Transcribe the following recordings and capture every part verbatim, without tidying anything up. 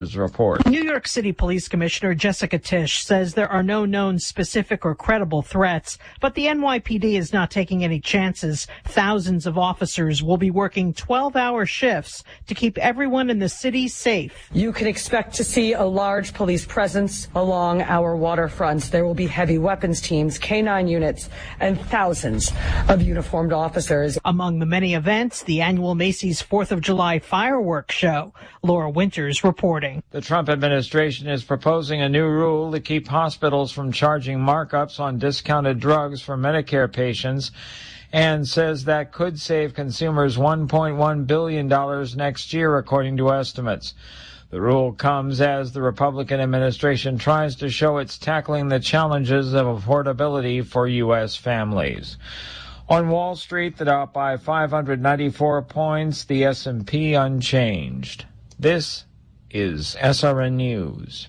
report. New York City Police Commissioner Jessica Tisch says there are no known specific or credible threats, but the N Y P D is not taking any chances. Thousands of officers will be working twelve-hour shifts to keep everyone in the city safe. You can expect to see a large police presence along our waterfronts. There will be heavy weapons teams, K nine units, and thousands of uniformed officers. Among the many events, the annual Macy's fourth of July fireworks show. Laura Winters reporting. The Trump administration is proposing a new rule to keep hospitals from charging markups on discounted drugs for Medicare patients and says that could save consumers one point one billion dollars next year, according to estimates. The rule comes as the Republican administration tries to show it's tackling the challenges of affordability for U S families. On Wall Street, the Dow by five hundred ninety-four points, the S and P unchanged. This is S R N News.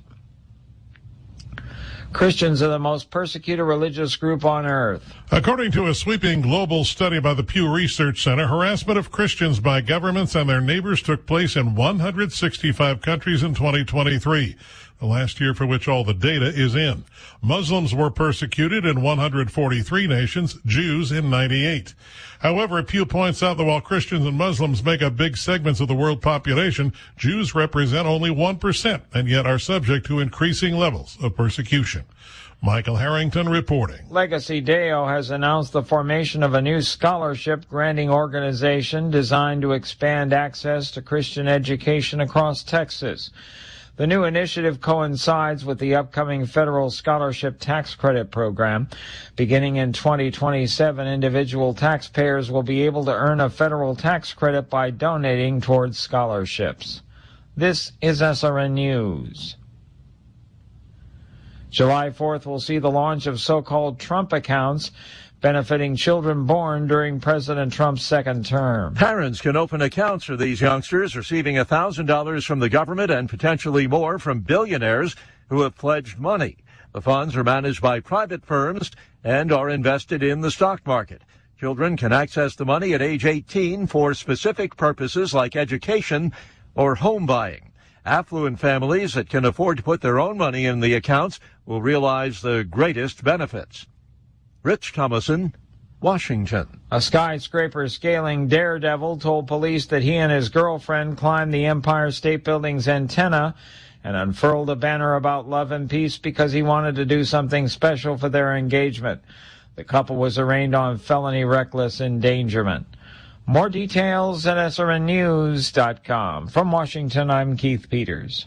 Christians are the most persecuted religious group on earth. According to a sweeping global study by the Pew Research Center, harassment of Christians by governments and their neighbors took place in one hundred sixty-five countries in twenty twenty-three, the last year for which all the data is in. Muslims were persecuted in one hundred forty-three nations, Jews in ninety-eight. However, Pew points out that while Christians and Muslims make up big segments of the world population, Jews represent only one percent and yet are subject to increasing levels of persecution. Michael Harrington reporting. Legacy Deo has announced the formation of a new scholarship granting organization designed to expand access to Christian education across Texas. The new initiative coincides with the upcoming federal scholarship tax credit program. Beginning in twenty twenty-seven, individual taxpayers will be able to earn a federal tax credit by donating towards scholarships. This is S R N News. July fourth will see the launch of so-called Trump accounts benefiting children born during President Trump's second term. Parents can open accounts for these youngsters, receiving one thousand dollars from the government and potentially more from billionaires who have pledged money. The funds are managed by private firms and are invested in the stock market. Children can access the money at age eighteen for specific purposes like education or home buying. Affluent families that can afford to put their own money in the accounts will realize the greatest benefits. Rich Thomason, Washington. A skyscraper-scaling daredevil told police that he and his girlfriend climbed the Empire State Building's antenna and unfurled a banner about love and peace because he wanted to do something special for their engagement. The couple was arraigned on felony reckless endangerment. More details at S R N news dot com. From Washington, I'm Keith Peters.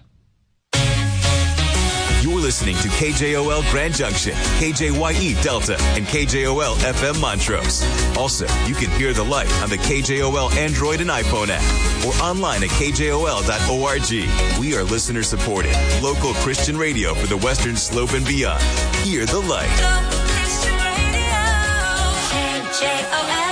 You're listening to K J O L Grand Junction, K J Y E Delta, and K J O L F M Montrose. Also, you can hear the light on the K J O L Android and iPhone app or online at K J O L dot org. We are listener-supported, local Christian radio for the Western Slope and beyond. Hear the light. Local Christian radio, K J O L.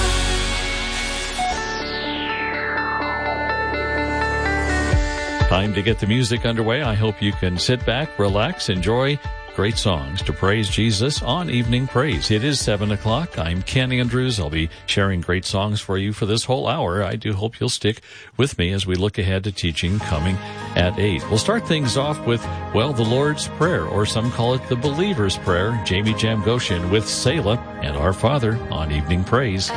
Time to get the music underway. I hope you can sit back, relax, enjoy great songs to praise Jesus on Evening Praise. It is seven o'clock. I'm Ken Andrews. I'll be sharing great songs for you for this whole hour. I do hope you'll stick with me as we look ahead to teaching coming at eight. We'll start things off with, well, the Lord's Prayer, or some call it the Believer's Prayer. Jamie Jamgoshian with Selah and Our Father on Evening Praise.